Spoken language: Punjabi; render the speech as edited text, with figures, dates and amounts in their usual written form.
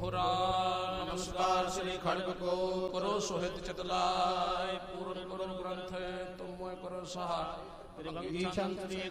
ਦੋਹਰਾ ਨਮਸਕਾਰ ਸ੍ਰੀ ਖੜਗ ਕੋ ਕਰੋ ਸੋਹਿਤ ਚਿਤ ਲਾਇ। ਪੂਰਨ ਗੁਰੂ ਗ੍ਰੰਥ ਤੁਮ ਮੋਇ ਕਰੋ ਸਹਾਇ।